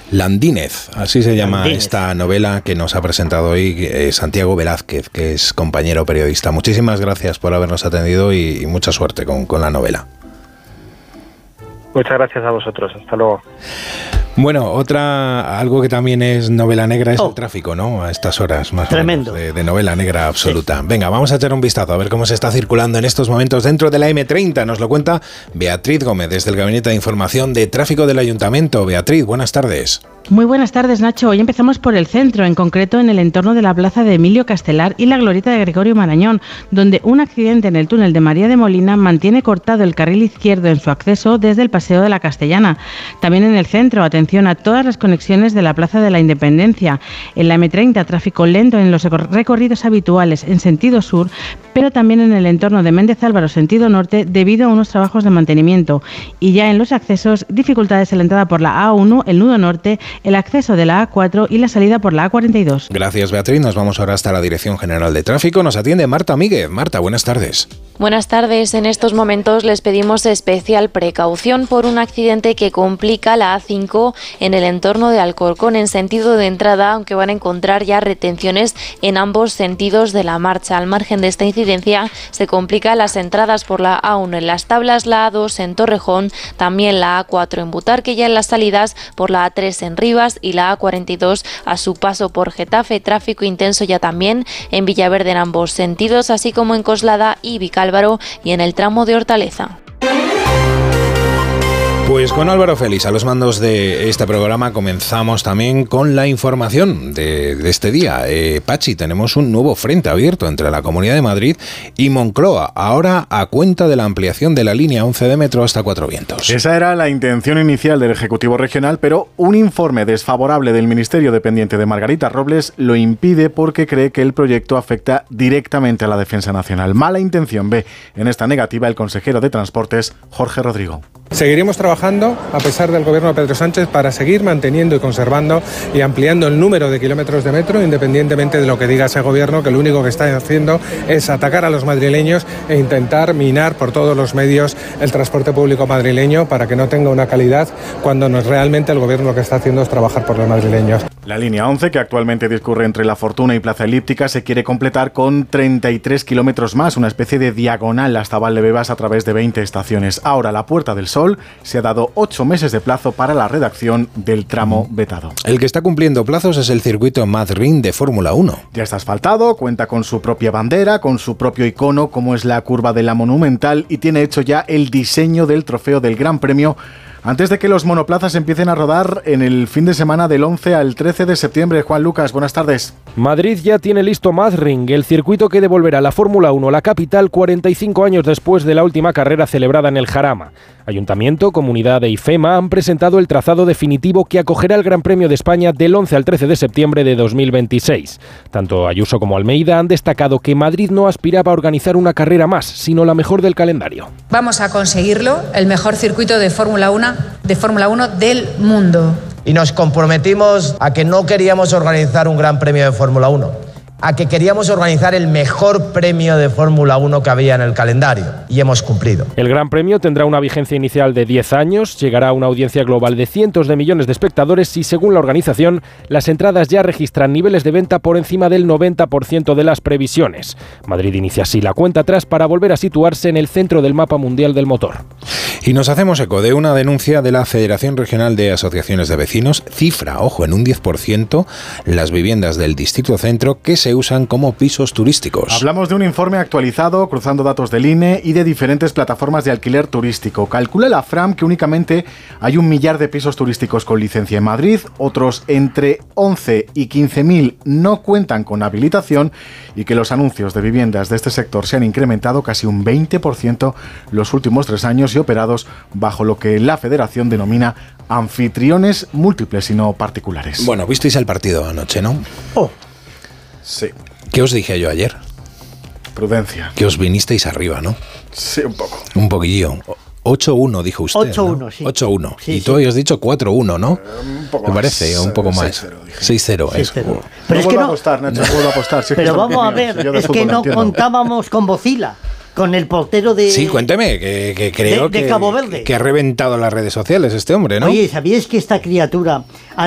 Landínez, así se llama esta novela que nos ha presentado hoy Santiago Velázquez, que es compañero periodista. Muchísimas gracias por habernos atendido y mucha suerte con la novela. Muchas gracias a vosotros. Hasta luego. Bueno, algo que también es novela negra es el tráfico, ¿no? A estas horas más tremendo. De novela negra absoluta. Sí. Venga, vamos a echar un vistazo a ver cómo se está circulando en estos momentos dentro de la M30. Nos lo cuenta Beatriz Gómez desde el Gabinete de Información de Tráfico del Ayuntamiento. Beatriz, buenas tardes. Muy buenas tardes, Nacho. Hoy empezamos por el centro, en concreto en el entorno de la plaza de Emilio Castelar y la glorieta de Gregorio Marañón, donde un accidente en el túnel de María de Molina mantiene cortado el carril izquierdo en su acceso desde el Paseo de la Castellana. También en el centro, atención a todas las conexiones de la Plaza de la Independencia. En la M30, tráfico lento en los recorridos habituales en sentido sur, pero también en el entorno de Méndez Álvaro, sentido norte, debido a unos trabajos de mantenimiento. Y ya en los accesos, dificultades en la entrada por la A1, el nudo norte, el acceso de la A4 y la salida por la A42. Gracias, Beatriz. Nos vamos ahora hasta la Dirección General de Tráfico. Nos atiende Marta Míguez. Marta, buenas tardes. Buenas tardes. En estos momentos les pedimos especial precaución por un accidente que complica la A5 en el entorno de Alcorcón en sentido de entrada, aunque van a encontrar ya retenciones en ambos sentidos de la marcha. Al margen de esta incidencia, se complican las entradas por la A1 en Las Tablas, la A2 en Torrejón, también la A4 en Butarque, ya en las salidas por la A3 en Rivas y la A42 a su paso por Getafe. Tráfico intenso ya también en Villaverde en ambos sentidos, así como en Coslada y Vicálvaro y en el tramo de Hortaleza. Pues con Álvaro Félix a los mandos de este programa comenzamos también con la información de este día. Pachi, tenemos un nuevo frente abierto entre la Comunidad de Madrid y Moncloa, ahora a cuenta de la ampliación de la línea 11 de metro hasta Cuatro Vientos. Esa era la intención inicial del Ejecutivo Regional, pero un informe desfavorable del Ministerio dependiente de Margarita Robles lo impide porque cree que el proyecto afecta directamente a la defensa nacional. Mala intención ve en esta negativa el consejero de Transportes, Jorge Rodrigo. Seguiremos trabajando, a pesar del gobierno de Pedro Sánchez, para seguir manteniendo y conservando y ampliando el número de kilómetros de metro, independientemente de lo que diga ese gobierno, que lo único que está haciendo es atacar a los madrileños e intentar minar por todos los medios el transporte público madrileño para que no tenga una calidad, cuando no es realmente el gobierno lo que está haciendo es trabajar por los madrileños. La línea 11, que actualmente discurre entre La Fortuna y Plaza Elíptica, se quiere completar con 33 kilómetros más, una especie de diagonal hasta Valdebebas a través de 20 estaciones. Ahora la Puerta del Sol se ha dado 8 meses de plazo para la redacción del tramo vetado. El que está cumpliendo plazos es el circuito Madrid de Fórmula 1. Ya está asfaltado, cuenta con su propia bandera, con su propio icono, como es la curva de la Monumental, y tiene hecho ya el diseño del trofeo del Gran Premio, antes de que los monoplazas empiecen a rodar en el fin de semana del 11 al 13 de septiembre. Juan Lucas, buenas tardes. Madrid ya tiene listo Madrid, el circuito que devolverá a la Fórmula 1 la capital 45 años después de la última carrera celebrada en el Jarama. Ayuntamiento, Comunidad e IFEMA han presentado el trazado definitivo que acogerá el Gran Premio de España del 11 al 13 de septiembre de 2026. Tanto Ayuso como Almeida han destacado que Madrid no aspiraba a organizar una carrera más, sino la mejor del calendario. Vamos a conseguirlo, el mejor circuito de Fórmula 1 del mundo. Y nos comprometimos a que no queríamos organizar un Gran Premio de Fórmula 1, a que queríamos organizar el mejor premio de Fórmula 1 que había en el calendario, y hemos cumplido. El Gran Premio tendrá una vigencia inicial de 10 años, llegará a una audiencia global de cientos de millones de espectadores y, según la organización, las entradas ya registran niveles de venta por encima del 90% de las previsiones. Madrid inicia así la cuenta atrás para volver a situarse en el centro del mapa mundial del motor. Y nos hacemos eco de una denuncia de la Federación Regional de Asociaciones de Vecinos, cifra, ojo, en un 10% las viviendas del Distrito Centro que se usan como pisos turísticos. Hablamos de un informe actualizado, cruzando datos del INE y de diferentes plataformas de alquiler turístico. Calcula la FRAM que únicamente hay 1 millar de pisos turísticos con licencia en Madrid, otros entre 11 y 15.000 no cuentan con habilitación, y que los anuncios de viviendas de este sector se han incrementado casi un 20% los últimos 3 años y operados bajo lo que la Federación denomina anfitriones múltiples y no particulares. Bueno, visteis el partido anoche, ¿no? Sí. ¿Qué os dije yo ayer? Prudencia. Que os vinisteis arriba, ¿no? Sí, un poco. Un poquillo. 8-1 dijo usted, 8-1, ¿no? sí. 8-1. Sí, y tú habías dicho 4-1, ¿no? Un poco me parece, más. Un poco más. 6-0. Eso. Pero no es que vuelvo no a apostar, Nacho, no vuelvo a apostar. Si pero vamos a ver, es que no contábamos con Bocila, con el portero de... Sí, cuénteme, que creo de Cabo Verde, que ha reventado las redes sociales este hombre, ¿no? Oye, ¿sabíais que esta criatura